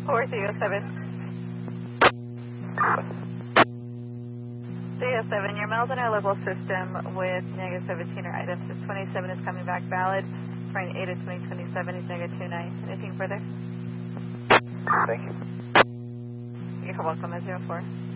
4307. 307, your miles in our local system with negative 17 or items is 27 is coming back valid. Train 8 of 2027 is negative 29. Anything further? Thank you. You're welcome at 04.